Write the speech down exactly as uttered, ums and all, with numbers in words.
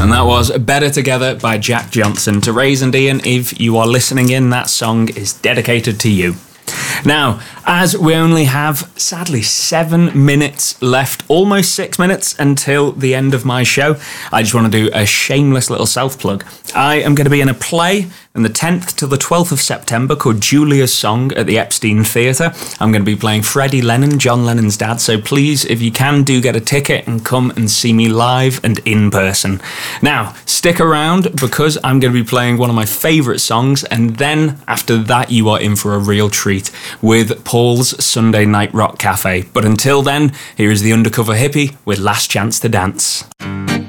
And that was Better Together by Jack Johnson. To Raise and Ian, if you are listening in, that song is dedicated to you. Now, as we only have, sadly, seven minutes left, almost six minutes until the end of my show, I just want to do a shameless little self-plug. I am going to be in a play on the tenth to the twelfth of September called Julia's Song at the Epstein Theatre. I'm going to be playing Freddie Lennon, John Lennon's dad, so please, if you can, do get a ticket and come and see me live and in person. Now, stick around because I'm going to be playing one of my favourite songs, and then after that you are in for a real treat with Paul's Sunday Night Rock Cafe. But until then, here is the Undercover Hippie with Last Chance to Dance.